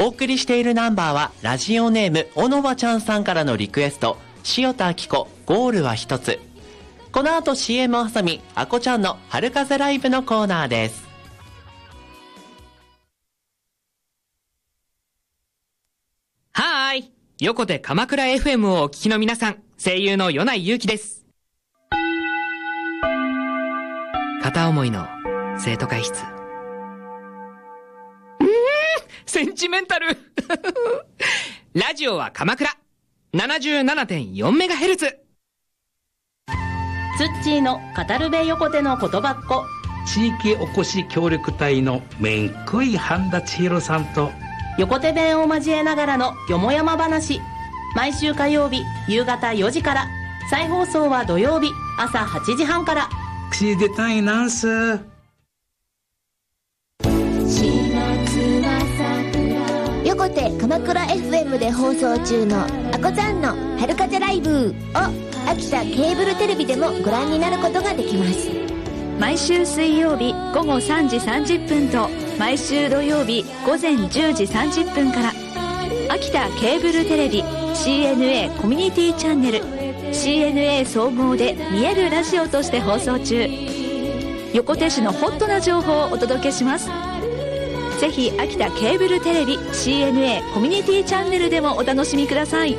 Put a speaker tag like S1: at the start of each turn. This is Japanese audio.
S1: お送りしているナンバーはラジオネームおのばちゃんさんからのリクエスト、塩田明子ゴールは一つ。この後 CM を挟み、あこちゃんの春風ライブのコーナーです。
S2: はーい、横手鎌倉 FM をお聞きの皆さん、声優の米井祐希です。片思いの生徒会室。センチメンタルラジオは鎌倉 77.4MHz。
S3: ツッチーの語るべ横手の言葉っ子、
S4: 地域おこし協力隊のめんこい半田千尋さんと
S3: 横手弁を交えながらのよもやま話、毎週火曜日夕方4時から、再放送は土曜日朝8時半から。
S4: 口出たいなんす。
S5: 横手鎌倉 FM で放送中のあこちゃんの春風ライブを秋田ケーブルテレビでもご覧になることができます。
S6: 毎週水曜日午後3時30分と毎週土曜日午前10時30分から、秋田ケーブルテレビ CNA コミュニティチャンネル CNA 総合で見えるラジオとして放送中。横手市のホットな情報をお届けします。ぜひ秋田ケーブルテレビ CNA コミュニティチャンネルでもお楽しみください。